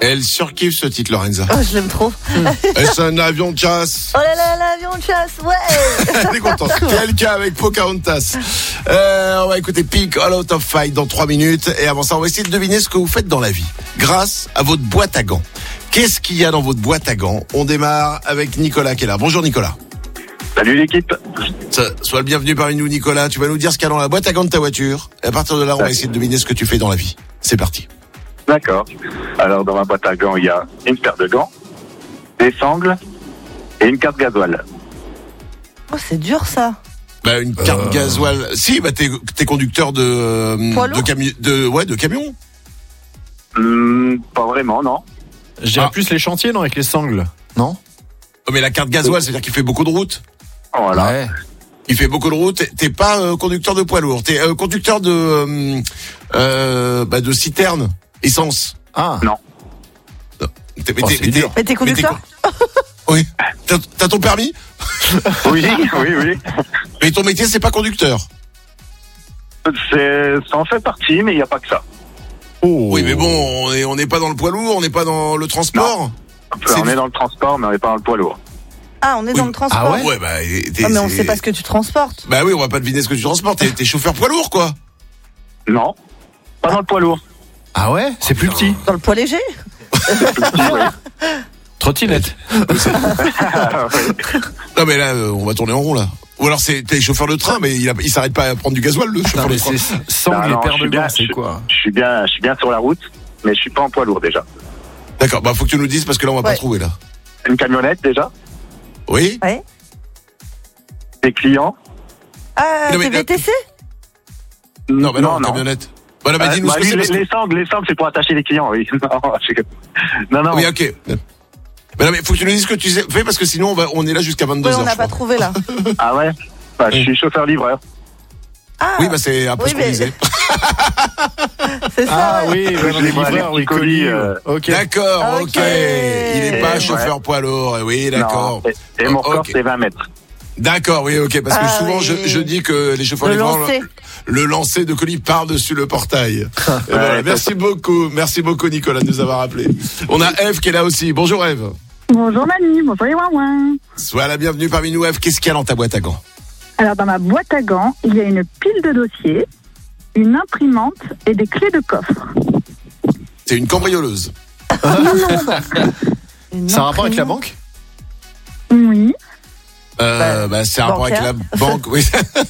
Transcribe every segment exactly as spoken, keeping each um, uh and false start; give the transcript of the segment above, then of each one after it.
Elle surkiffe ce titre, Lorenza. Oh, je l'aime trop. Et c'est un avion de chasse. Oh là là, l'avion de chasse, ouais. Elle est contente. Quelqu'un avec Pocahontas. Euh, on va écouter Pink All Out of Fight dans trois minutes. Et avant ça, on va essayer de deviner ce que vous faites dans la vie grâce à votre boîte à gants. Qu'est-ce qu'il y a dans votre boîte à gants? On démarre avec Nicolas qui est là. Bonjour Nicolas. Salut l'équipe. Sois le bienvenu parmi nous Nicolas. Tu vas nous dire ce qu'il y a dans la boîte à gants de ta voiture. Et à partir de là, on va essayer de deviner ce que tu fais dans la vie. C'est parti. D'accord. Alors dans ma boîte à gants, il y a une paire de gants, des sangles et une carte gasoil. Oh, c'est dur ça. Bah une carte euh... gasoil. Si, bah t'es, t'es conducteur de euh, de, cami- de ouais de camion. Mmh, pas vraiment, non. Je dirais Ah. plus les chantiers, non, avec les sangles, non? Oh, mais la carte gasoil, c'est-à-dire qu'il fait beaucoup de route. Voilà. Ouais. Il fait beaucoup de route. T'es, t'es pas euh, conducteur de poids lourd. T'es euh, conducteur de euh, euh, bah, de citerne essence. Ah. Non. T'es, mais Oh, t'es, c'est mais dur. t'es- Mais t'es conducteur? mais t'es co- Oui. T'as, t'as ton permis? Oui, oui, oui. Mais ton métier, c'est pas conducteur. C'est, ça en fait partie, mais il n'y a pas que ça. Oh. Oui, mais bon, on est on n'est pas dans le poids lourd, on n'est pas dans le transport. C'est On du- est dans le transport, mais on n'est pas dans le poids lourd. Ah, on est Oui. dans le transport. Ah ouais Ouais, bah. T'es, Ah, mais on c'est- sait pas ce que tu transportes. Bah oui, on va pas deviner ce que tu transportes. T'es, t'es chauffeur poids lourd, quoi. Non, pas dans le poids lourd. Ah ouais? C'est plus petit. Dans le poids léger. Trottinette. Non, mais là, euh, on va tourner en rond, là. Ou alors, c'est, t'es chauffeur de train, mais il, a, il s'arrête pas à prendre du gasoil, le chauffeur Non, mais de train. c'est sangles Non, et non, paires je de suis bien, gants, c'est je- quoi? Je suis bien, je suis bien sur la route, mais je suis pas en poids lourd déjà. D'accord, bah faut que tu nous dises parce que là, on va pas Ouais. trouver, là. Une camionnette déjà, Oui? Ouais. des clients. Ah, Non, mais- T V T C? Non, mais non, non, non. camionnette. Bah, non, mais Euh, dis-nous bah ce que oui, c'est. les, parce que- les sangles, les sangles, c'est pour attacher les clients, oui. Non, je- non, non. Oui, ok. Mais non, mais faut que tu nous dises ce que tu sais- fais parce que sinon, on, va, on est là jusqu'à vingt-deux Oui, heures. on n'a je pas crois. trouvé là. Ah ouais. Bah, je suis chauffeur-livreur. Ah, Oui, bah c'est un peu Oui, ce qu'on mais- disait. c'est ça. Ah ouais. oui, Je les vois, les livreur, petits oui, colis, colis. euh, Ok. D'accord, ok. Ok. Il est pas Ouais. chauffeur poids lourd. Oui, d'accord. Non, et, et mon Oh, corps, ok. c'est vingt mètres. D'accord, oui, ok. Parce que Ah, souvent, oui. je, je dis que les chauffeurs Le livreurs, lancer. le, le lancer de colis par-dessus le portail. Et voilà, Ouais, merci beaucoup. Merci beaucoup, Nicolas, de nous avoir appelé. On a Eve qui est là aussi. Bonjour, Eve. Bonjour Manu, bonjour les ouin-ouin. Sois la bienvenue parmi nous, Eve. Qu'est-ce qu'il y a dans ta boîte à gants? Alors dans ma boîte à gants, il y a une pile de dossiers, une imprimante et des clés de coffre. C'est une cambrioleuse. Une Ça a un rapport avec la imprimante. banque? Oui. Euh, bah, c'est un rapport avec la bancaire. banque, oui.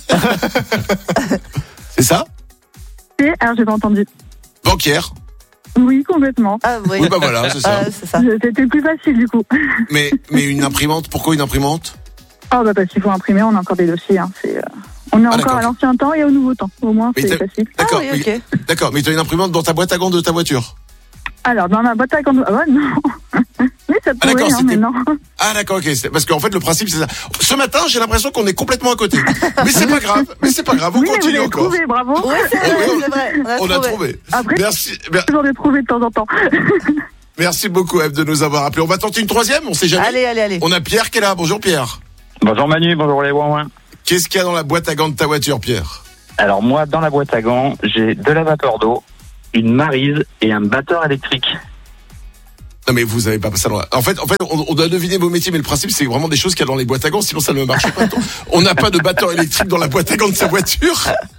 C'est ça? Et, alors j'ai pas entendu. Bancaire. Oui, complètement. Ah, oui. Oui, bah voilà, c'est ça. Ah, c'est ça. C'était plus facile du coup. Mais, mais une imprimante, pourquoi une imprimante? Oh bah parce qu'il faut imprimer, on a encore des dossiers. Hein. C'est, euh, On est encore d'accord. à l'ancien temps et au nouveau temps. Au moins, Mais c'est t'as- facile. D'accord, Ah oui, mais- ok. d'accord, mais tu as une imprimante dans ta boîte à gants de ta voiture. Alors, dans ma boîte à gants... Ah ouais, non. Oui, ça Ah, pourrait, d'accord, hein, mais c'était- non. Ah d'accord, ok. C'est- Parce qu'en fait, le principe, c'est ça. Ce matin, j'ai l'impression qu'on est complètement à côté. Mais c'est pas grave, mais c'est pas grave, on Oui, mais vous continue l'avez encore. trouvé, bravo. Oui, c'est Oh, vrai, oui, c'est vrai. On a On a trouvé. trouvé. Après, Merci, mer- j'en ai trouvé de temps en temps. merci beaucoup, Eve, de nous avoir appelés. On va tenter une troisième, on sait jamais. Allez, allez, allez. On a Pierre qui est là. Bonjour, Pierre. Bonjour Manu, bonjour les ouin-ouin. Qu'est-ce qu'il y a dans la boîte à gants de ta voiture, Pierre? Alors moi, dans la boîte à gants, j'ai de la vapeur d'eau, une maryse et un batteur électrique. Non, mais vous avez pas ça. Dans la... En fait, en fait, on, on doit deviner vos métiers, mais le principe, c'est vraiment des choses qu'il y a dans les boîtes à gants, sinon ça ne marche pas. On n'a pas de batteur électrique dans la boîte à gants de sa voiture.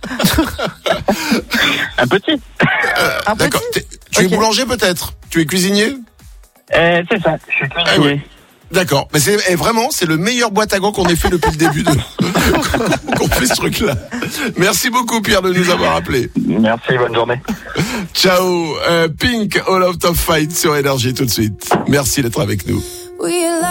Un petit. Un D'accord. petit. T'es- Tu es Ok. boulanger peut-être? Tu es cuisinier? Euh, c'est ça, je suis Ah cuisinier. ouais. D'accord. Mais c'est eh, vraiment, c'est le meilleur boîte à gants qu'on ait fait depuis le début de qu'on fait ce truc-là. Merci beaucoup, Pierre, de nous avoir appelés. Merci, bonne journée. Ciao. Euh, Pink, All Out of Fight sur Énergie tout de suite. Merci d'être avec nous. We